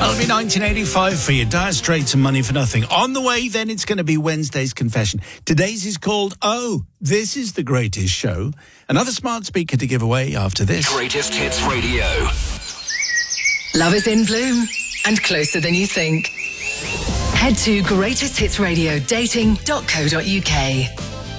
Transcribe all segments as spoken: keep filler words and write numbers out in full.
That'll be nineteen eighty-five for you. Dire Straits and Money for Nothing. On the way, then it's going to be Wednesday's Confession. Today's is called Oh, This is the Greatest Show. Another smart speaker to give away after this. Greatest Hits Radio. Love is in bloom and closer than you think. Head to greatest hits radio dating dot co dot uk.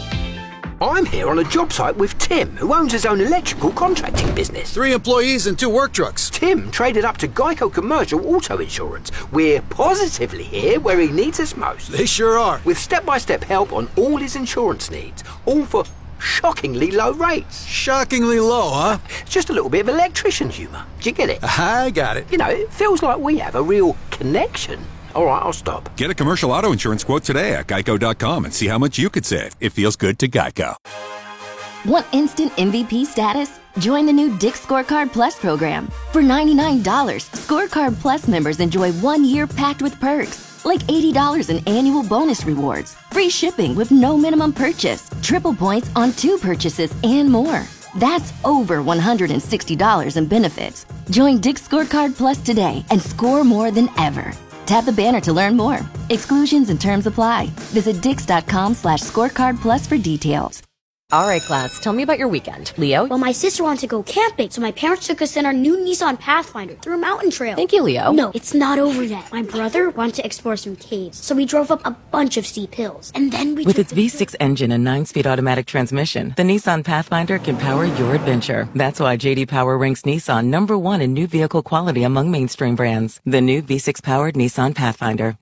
I'm here on a job site with Tim, who owns his own electrical contracting business. Three employees and two work trucks. Tim traded up to Geico Commercial Auto Insurance. We're positively here where he needs us most. They sure are. With step-by-step help on all his insurance needs, all for shockingly low rates. Shockingly low, huh? Just a little bit of electrician humour. Do you get it? I got it. You know, it feels like we have a real connection. All right, I'll stop. Get a commercial auto insurance quote today at geico dot com and see how much you could save. It feels good to Geico. Want instant M V P status? Join the new Dick's Scorecard Plus program. For ninety-nine dollars, Scorecard Plus members enjoy one year packed with perks, like eighty dollars in annual bonus rewards, free shipping with no minimum purchase, triple points on two purchases, and more. That's over one hundred sixty dollars in benefits. Join Dick's Scorecard Plus today and score more than ever. Tap the banner to learn more. Exclusions and terms apply. Visit dix.com slash scorecard plus for details. All right, class, tell me about your weekend. Leo? Well, my sister wanted to go camping, so my parents took us in our new Nissan Pathfinder through a mountain trail. Thank you, Leo. No, it's not over yet. My brother wanted to explore some caves, so we drove up a bunch of steep hills. And then we With its V six engine and nine-speed automatic transmission, the Nissan Pathfinder can power your adventure. That's why J D Power ranks Nissan number one in new vehicle quality among mainstream brands. The new V six-powered Nissan Pathfinder.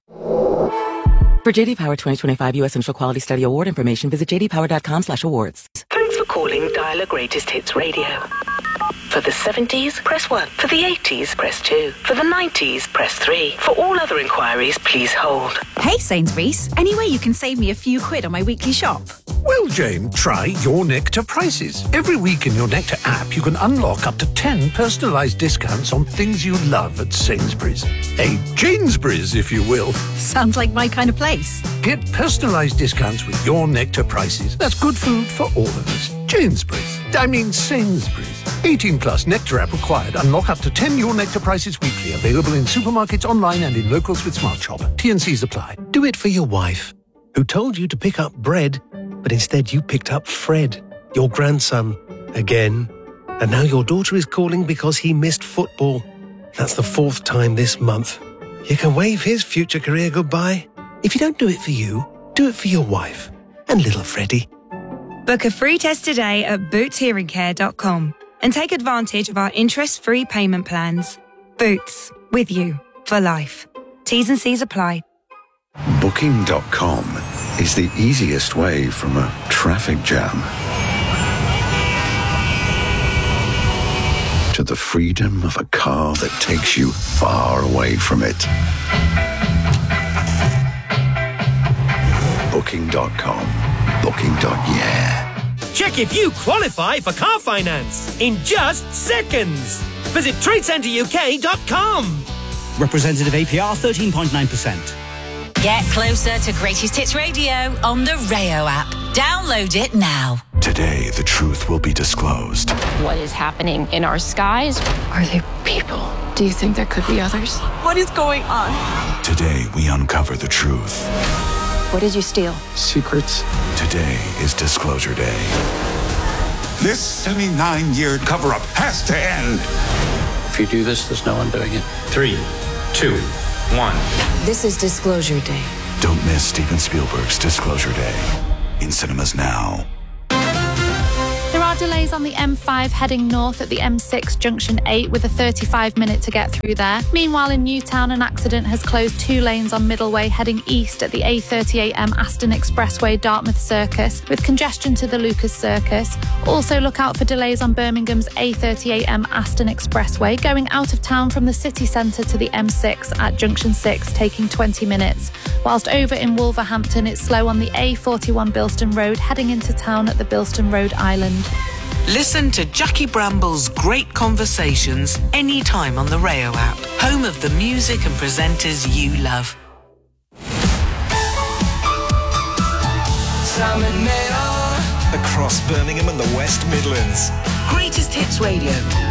For J D Power twenty twenty-five U S Initial Quality Study Award information, visit j d power dot com slash awards. Thanks for calling Dialer Greatest Hits Radio. For the seventies, press one. For the eighties, press two. For the nineties, press three. For all other inquiries, please hold. Hey Sainsbury's, any way you can save me a few quid on my weekly shop? Well, Jane, try Your Nectar Prices. Every week in Your Nectar app, you can unlock up to ten personalised discounts on things you love at Sainsbury's. A Janesbury's, if you will. Sounds like my kind of place. Get personalised discounts with Your Nectar Prices. That's good food for all of us. Janesbury's. I mean Sainsbury's. eighteen plus Nectar app required. Unlock up to ten Your Nectar Prices weekly. Available in supermarkets, online and in locals with Smart Shop. T and C's apply. Do it for your wife, who told you to pick up bread, but instead you picked up Fred, your grandson, again. And now your daughter is calling because he missed football. That's the fourth time this month. You can wave his future career goodbye. If you don't do it for you, do it for your wife and little Freddie. Book a free test today at boots hearing care dot com and take advantage of our interest-free payment plans. Boots, with you for life. T's and C's apply. Booking dot com is the easiest way from a traffic jam to the freedom of a car that takes you far away from it. Booking dot com. Booking. Yeah. Check if you qualify for car finance in just seconds. Visit trade centre U K dot com. Representative A P R thirteen point nine percent. Get closer to Greatest Hits Radio on the Rayo app. Download it now. Today, the truth will be disclosed. What is happening in our skies? Are they people? Do you think there could be others? What is going on? Today, we uncover the truth. What did you steal? Secrets. Today is Disclosure Day. This seventy-nine-year cover-up has to end. If you do this, there's no undoing it. Three, two, one. This is Disclosure Day. Don't miss Steven Spielberg's Disclosure Day. In cinemas now. There are delays on the M five heading north at the M six junction eight with a thirty-five minute to get through there. Meanwhile, in Newtown, an accident has closed two lanes on Middleway heading east at the A thirty-eight M Aston Expressway Dartmouth Circus with congestion to the Lucas Circus. Also look out for delays on Birmingham's A thirty-eight M Aston Expressway going out of town from the city centre to the M six at junction six, taking twenty minutes. Whilst over in Wolverhampton, it's slow on the A forty-one Bilston Road heading into town at the Bilston Road Island. Listen to Jackie Bramble's great conversations anytime on the Rayo app, home of the music and presenters you love. Across Birmingham and the West Midlands. Greatest Hits Radio.